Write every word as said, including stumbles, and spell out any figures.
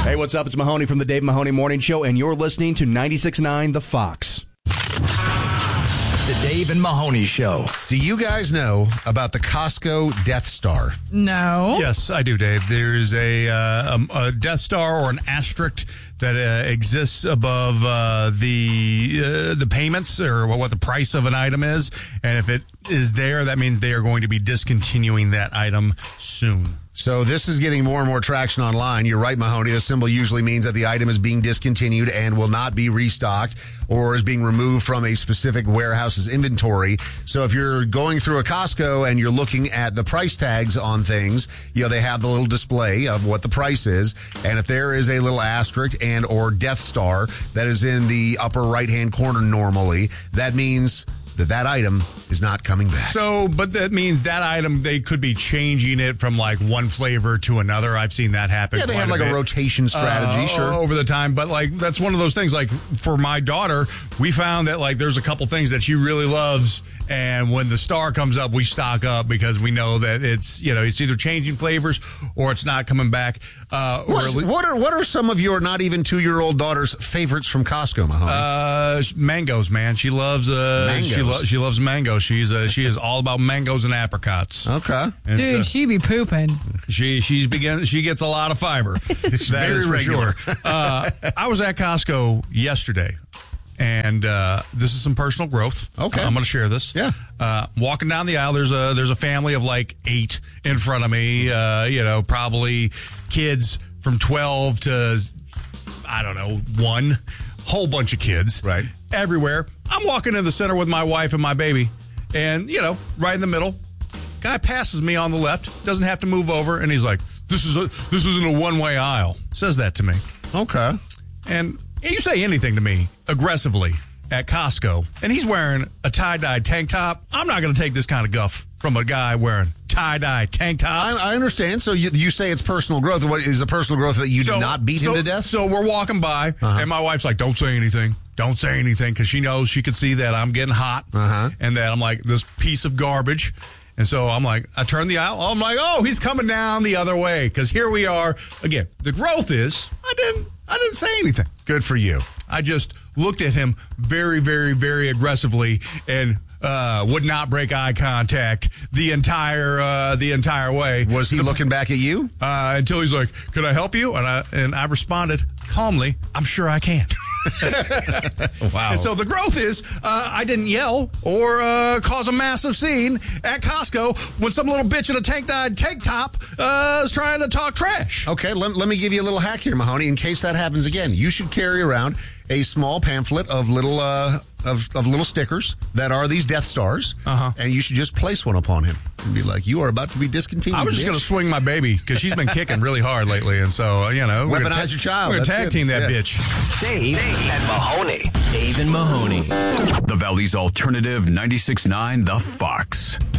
Hey, what's up? It's Mahoney from the Dave Mahoney Morning Show, and you're listening to ninety-six point nine The Fox. The Dave and Mahoney Show. Do you guys know about the Costco Death Star? No. Yes, I do, Dave. There's a, uh, a, a Death Star or an asterisk that uh, exists above uh, the uh, the payments or what the price of an item is. And if it is there, that means they are going to be discontinuing that item soon. So this is getting more and more traction online. You're right, Mahoney. The symbol usually means that the item is being discontinued and will not be restocked or is being removed from a specific warehouse's inventory. So if you're going through a Costco and you're looking at the price tags on things, you know, they have the little display of what the price is. And if there is a little asterisk and or Death Star that is in the upper right-hand corner normally, that means that that item is not coming back. So, but that means that item, they could be changing it from like one flavor to another. I've seen that happen. Yeah, they have a like bit. a rotation strategy, uh, sure. over the time. But like, that's one of those things. Like for my daughter, we found that like there's a couple things that she really loves. And when the star comes up, we stock up because we know that it's, you know, it's either changing flavors or it's not coming back. Uh, or What's, what are what are some of your not even two-year-old daughter's favorites from Costco, Mahoney? Uh, mangoes, man. She loves uh, Mangoes. she, lo- she loves mango. She's uh, she is all about mangoes and apricots. Okay, And Dude, so she be pooping. she she's begin she gets a lot of fiber. It's That very is for regular. sure. uh, I was at Costco yesterday. And uh, this is some personal growth. Okay. I'm going to share this. Yeah. Uh, walking down the aisle, there's a there's a family of like eight in front of me. Uh, you know, probably kids from twelve to, I don't know, one. Whole bunch of kids. Right. Everywhere. I'm walking in the center with my wife and my baby. And, you know, right in the middle, guy passes me on the left, doesn't have to move over. And he's like, this is a this isn't a one-way aisle. Says that to me. okay. And you say anything to me aggressively at Costco, and he's wearing a tie-dye tank top. I'm not going to take this kind of guff from a guy wearing tie-dye tank tops. I, I understand. So you, you say it's personal growth. What is a personal growth that you So- did not beat so, him to death? So we're walking by, Uh-huh. and my wife's like, don't say anything. Don't say anything, because she knows she could see that I'm getting hot, Uh-huh. and that I'm like this piece of garbage. And so I'm like, I turn the aisle. I'm like, oh, he's coming down the other way, because here we are. Again, the growth is, I didn't, I didn't say anything. Good for you. I just looked at him very, very, very aggressively and uh, would not break eye contact the entire uh, the entire way. Was he looking back at you? Uh, until he's like, "Could I help you?" And I and I responded calmly, "I'm sure I can." Wow. And so the growth is, uh, I didn't yell or uh, cause a massive scene at Costco when some little bitch in a tank-dyed tank top uh, is trying to talk trash. Okay, let, let me give you a little hack here, Mahoney. In case that happens again, you should carry around a small pamphlet of little uh, of, of little stickers that are these Death Stars, Uh-huh. and you should just place one upon him and be like, "You are about to be discontinued." I was just bitch." going to swing my baby because she's been kicking really hard lately, and so uh, you know, we're gonna Weaponize ta- your child. We're going to That's tag good. team that Yeah. bitch. Dave, and Mahoney. Dave and Mahoney. The Valley's alternative ninety-six point nine The Fox.